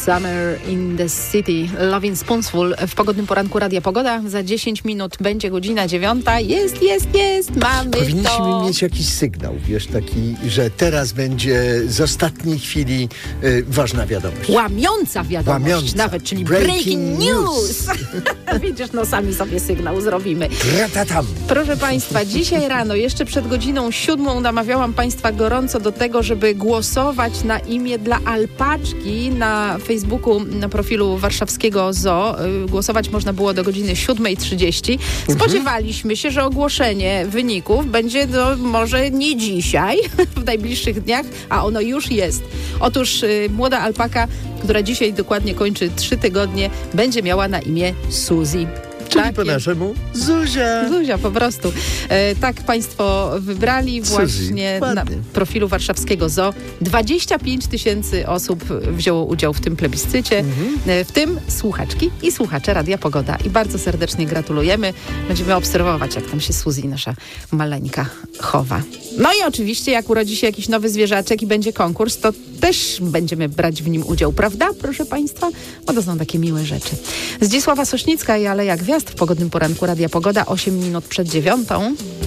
Summer in the City, Lovin' Spoonful w pogodnym poranku Radia Pogoda. Za 10 minut będzie godzina 9. Jest, mamy Powinniśmy to. mieć jakiś sygnał, wiesz, taki, że teraz będzie z ostatniej chwili ważna wiadomość. Łamiąca wiadomość Łamiąca. nawet, czyli Breaking news. Widzisz, no sami sobie sygnał zrobimy. Tratatam. Proszę Państwa, dzisiaj rano, jeszcze przed godziną 7 namawiałam Państwa gorąco do tego, żeby głosować na imię dla alpaczki na Facebooku, na profilu warszawskiego Zoo. Głosować można było do godziny 7:30. Spodziewaliśmy się, że ogłoszenie wyników będzie może nie dzisiaj, w najbliższych dniach, a ono już jest. Otóż młoda alpaka, która dzisiaj dokładnie kończy 3 tygodnie, będzie miała na imię Suzy. Czyli po naszemu Zuzia. Zuzia po prostu. Tak Państwo wybrali właśnie Suzy, na profilu warszawskiego Zoo. 25 000 osób wzięło udział w tym plebiscycie, w tym słuchaczki i słuchacze Radia Pogoda. I bardzo serdecznie gratulujemy. Będziemy obserwować, jak tam się Suzy, nasza maleńka, chowa. No i oczywiście, jak urodzi się jakiś nowy zwierzaczek i będzie konkurs, to też będziemy brać w nim udział, prawda, proszę Państwa? Bo to są takie miłe rzeczy. Zdzisława Sośnicka i Aleja Gwiazd w pogodnym poranku Radia Pogoda, 8 minut przed 9.